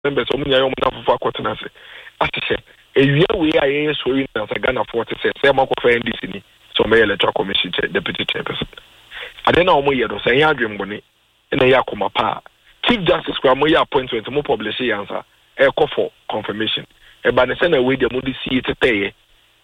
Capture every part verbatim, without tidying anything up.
members of Munya Yomana for Quatanase. As I say, a year we are here so in Ghana forty says, Sam of N D C, so may electoral commission deputy chairperson. I don't know more say Yadrim money in a Yakuma pa. Chief Justice Kramoya appointment to more publicity answer, a call for confirmation. A banner away the Moody see it today.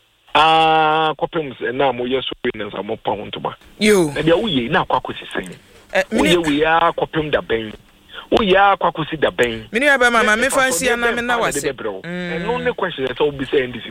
Ah, copies and now more yes, winners are more pound to buy. You, and we now Quakusi saying, we are copying the bang. We are Quakusi the bang. Many of my mamma fancy and I'm now was and only question that all be saying this.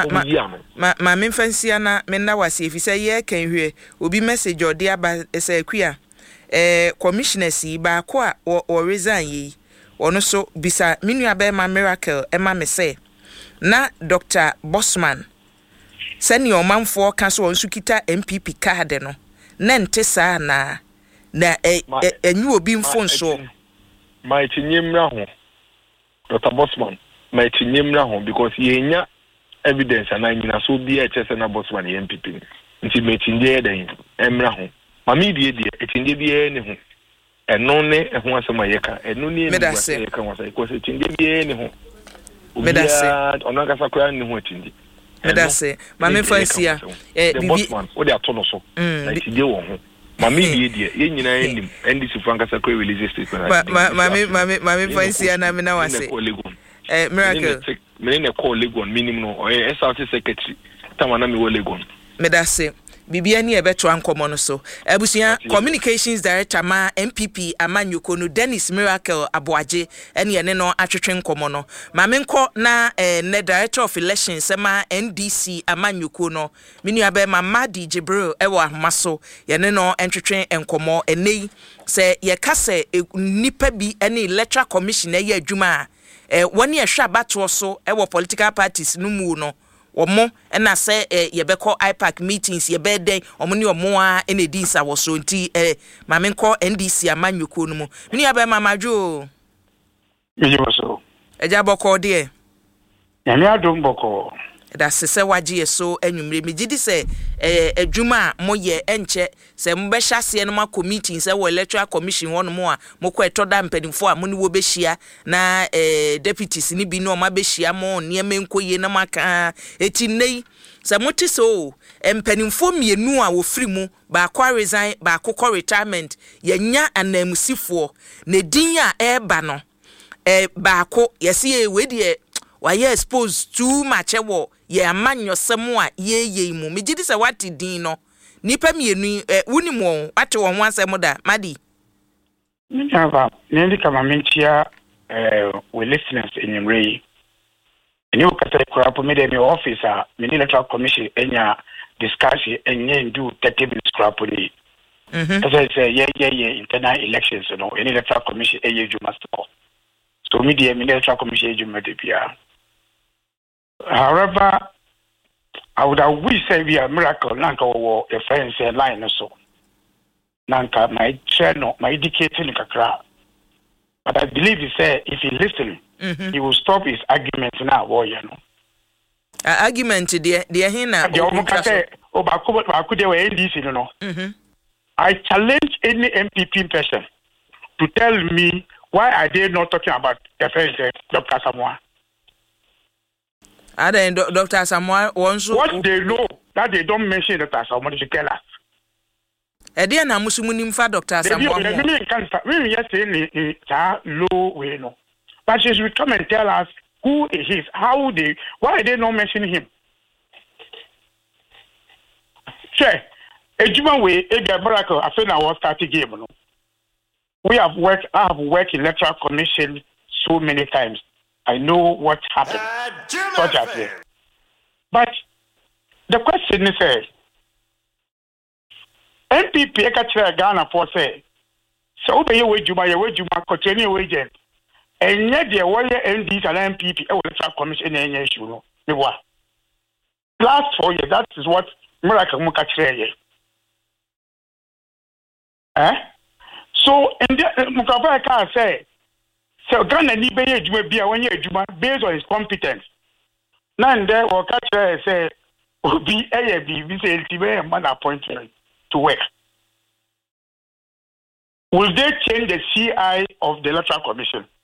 My mamma fancy and I was if you say, yeah, can you hear, will be message or dear by a queer. Eh, commissioner see ba kwa or, or resign ye or no so bisa minu abe ma miracle e ma me say na Doctor Bosman send your man for council on sukita M P P card no na nte saa na na e enyu obi mfon so my tinyemra ho Doctor Bosman my tinyemra ho because ye nya evidence and nyina so bi e chese na Bosman ye M P P nti me tinje den emra ho Mami die die etinde bie ne ho eno ne ho asema yeka eno ne ne yeka wasa because etinde bie ne ho medase ono kasa kwa ne ho etinde medase mami fansia eh bibi o de ato no so na etinde wo ho mami die die ye nyina enim N D C frankasa kwa release statement mami mami mami fansia na me na wase eh miracle me ne call Legon minimum no eh S R T secretary tamana me wo Legon medase Bibia ni ebeto ankomo no so abusia communications director ma M P P Amanyoko no Dennis Miracle Aboaje ene ene no atwetwe nkomo no ma menko na eh, ne director of elections ma N D C Amanyoko no minu abe ma Madi Jibril ewo ahmaso yene no entwetwe nkomo enei se ye kase e, nipa bi ene electoral commission e adwuma eh woni ehwe abato so ewo political parties no mu no omo na say eh, yebeko I P A C meetings yebede omo ni omo a ene dinsa wo so nti eh mamenko N D C Amanyoko no mu mini aba mamajo mijo so eja boko de ya mi adom boko da sese waje so anwumre mi gidi se eh adwuma moye enche se mbehya se no ma committee se wo electoral commission won mo a mokọ etoda mpadimfo a mo ni wo behia na eh deputies ni bi no ma behia mo niam nkoye na maka eti nei se moti so mpadimfo mienu a wo free mu ba kwa resign ba ko retirement yanya anamusifo ne din a eba no eh ba ko yesi e we de why exposed too much ewo ye amanyo semu a ye ye mu megidi se wati din no nipa mienu eh wuni mo wate won wansem da madi Nava nendi kama menchia eh we listeners enyimrei eni okata kurapo me de me officer me ni electoral commission enya discussion enye ndu thirty minutes kurapo ni mhm as I say yeah yeah yeah internal elections no eni electoral commission eye juma sto so me de me electoral commission juma de bia. However, I would have wished say we a miracle nanka wo a friend say line so nanka my channel my indicating kakra but I believe he say if he listen mm-hmm. he will stop his argument now wo you know uh, argument de de hina the omuka say o ba ko ba ko de we N D C no mhm I challenge any M P P person to tell me why are they not talking about the friend Doctor Samoa. Ada Doctor Samuel wonso what they know that they don't mention Doctor Samuel to tell us. E dey na musumu nimfa Doctor Samuel. We we can we just say in that low way no. But she should come and tell us who he is, how they why they not mention him. Say, ejuma we e dey miracle I say na what start game no. We have worked I have worked in electoral commission so many times. I know what happened. Such as it. But the question is, uh, M P P eka Ghana for say, so be you you buy you you continue agent, and yet the warrior N D C and M P P will try commission any issue. No, me what? Last four years, that is what miracle muka chere. Eh? So in the muka can say. So Ghana ni be ejuma bia when ejuma based on his competence. Now there will catch say obi eye bi bi say ultimate man appointment to work. Will they change the C I of the electoral commission?